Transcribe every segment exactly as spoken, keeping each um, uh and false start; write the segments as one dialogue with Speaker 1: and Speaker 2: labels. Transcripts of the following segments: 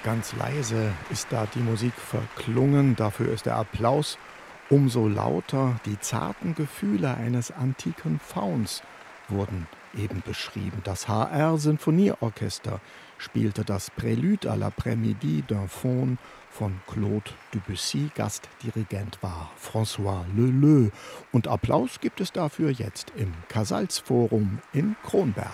Speaker 1: Ganz leise ist da die Musik verklungen, dafür ist der Applaus umso lauter. Die zarten Gefühle eines antiken Fauns wurden eben beschrieben. Das H R-Sinfonieorchester spielte das Prélude à l'après-midi d'un faune von Claude Debussy. Gastdirigent war François Leleux. Und Applaus gibt es dafür jetzt im Casals-Forum in Kronberg.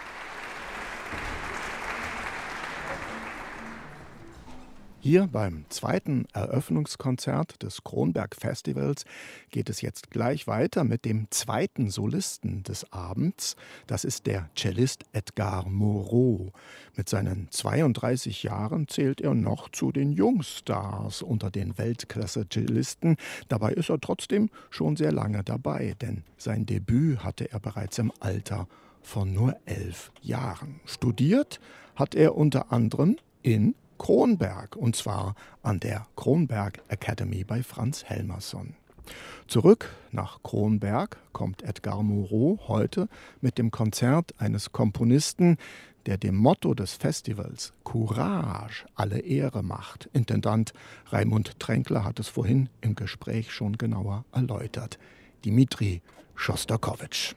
Speaker 1: Hier beim zweiten Eröffnungskonzert des Kronberg Festivals geht es jetzt gleich weiter mit dem zweiten Solisten des Abends. Das ist der Cellist Edgar Moreau. Mit seinen zweiunddreißig Jahren zählt er noch zu den Jungstars unter den Weltklasse-Cellisten. Dabei ist er trotzdem schon sehr lange dabei, denn sein Debüt hatte er bereits im Alter von nur elf Jahren. Studiert hat er unter anderem in Kronberg, und zwar an der Kronberg Academy bei Franz Helmerson. Zurück nach Kronberg kommt Edgar Moreau heute mit dem Konzert eines Komponisten, der dem Motto des Festivals Courage alle Ehre macht. Intendant Raimund Tränkler hat es vorhin im Gespräch schon genauer erläutert. Dmitri Schostakowitsch.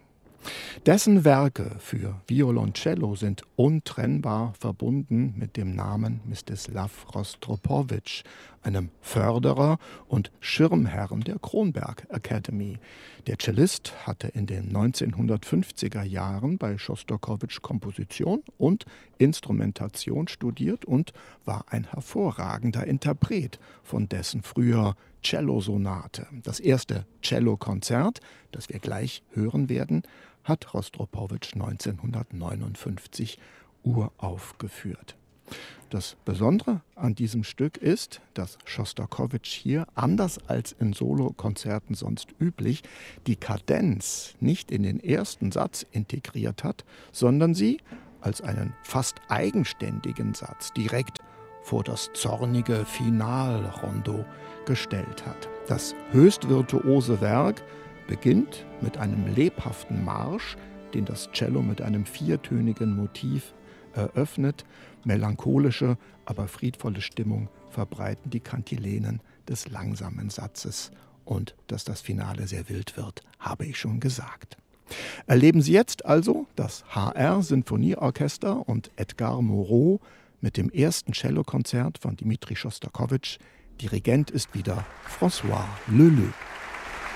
Speaker 1: Dessen Werke für Violoncello sind untrennbar verbunden mit dem Namen Mstislav Rostropowitsch, einem Förderer und Schirmherrn der Kronberg Academy. Der Cellist hatte in den neunzehnhundertfünfziger Jahren bei Schostakowitsch Komposition und Instrumentation studiert und war ein hervorragender Interpret von dessen früher Cellosonate. Das erste Cellokonzert, das wir gleich hören werden, hat Rostropowitsch neunzehnhundertneunundfünfzig uraufgeführt. Das Besondere an diesem Stück ist, dass Schostakowitsch hier, anders als in Solokonzerten sonst üblich, die Kadenz nicht in den ersten Satz integriert hat, sondern sie als einen fast eigenständigen Satz direkt vor das zornige Finalrondo gestellt hat. Das höchst virtuose Werk beginnt mit einem lebhaften Marsch, den das Cello mit einem viertönigen Motiv eröffnet. Melancholische, aber friedvolle Stimmung verbreiten die Kantilenen des langsamen Satzes. Und dass das Finale sehr wild wird, habe ich schon gesagt. Erleben Sie jetzt also das H R-Sinfonieorchester und Edgar Moreau mit dem ersten Cellokonzert von Dmitri Schostakowitsch. Dirigent ist wieder François Leleux.